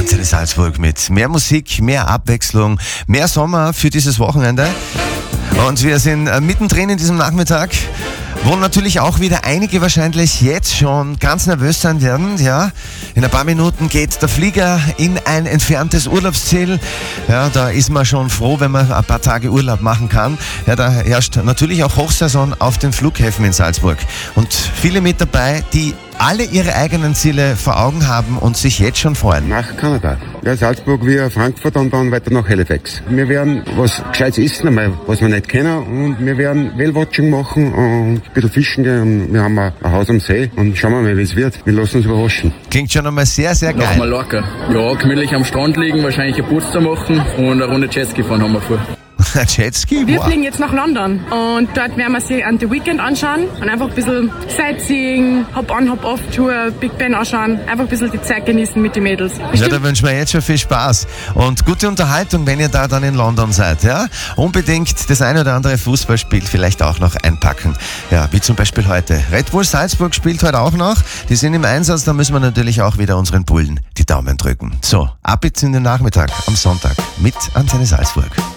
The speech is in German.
Antenne Salzburg mit mehr Musik, mehr Abwechslung, mehr Sommer für dieses Wochenende. Und wir sind mittendrin in diesem Nachmittag, wo natürlich auch wieder einige wahrscheinlich jetzt schon ganz nervös sein werden. Ja, in ein paar Minuten geht der Flieger in ein entferntes Urlaubsziel. Ja, da ist man schon froh, wenn man ein paar Tage Urlaub machen kann. Ja, da herrscht natürlich auch Hochsaison auf den Flughäfen in Salzburg. Und viele mit dabei, die alle ihre eigenen Ziele vor Augen haben und sich jetzt schon freuen. Nach Kanada. Ja, Salzburg wie Frankfurt und dann weiter nach Halifax. Wir werden was Gescheites essen, einmal, was wir nicht kennen, und wir werden Whale-Watching machen und ein bisschen fischen gehen. Und wir haben ein Haus am See und schauen wir mal, wie es wird. Wir lassen uns überraschen. Klingt schon einmal sehr, sehr geil. Nach Mallorca. Ja, gemütlich am Strand liegen, wahrscheinlich ein Putz zu machen und eine Runde Jetski fahren haben wir vor. Jetski? Wir fliegen jetzt nach London und dort werden wir sie an The Weekend anschauen und einfach ein bisschen Sightseeing, Hop-on, Hop-off-Tour, Big Ben anschauen, einfach ein bisschen die Zeit genießen mit den Mädels. Ja, da wünschen wir jetzt schon viel Spaß und gute Unterhaltung, wenn ihr da dann in London seid. Ja? Unbedingt das eine oder andere Fußballspiel vielleicht auch noch einpacken. Ja, wie zum Beispiel heute. Red Bull Salzburg spielt heute auch noch. Die sind im Einsatz, da müssen wir natürlich auch wieder unseren Bullen die Daumen drücken. So, ab jetzt in den Nachmittag am Sonntag mit Antenne Salzburg.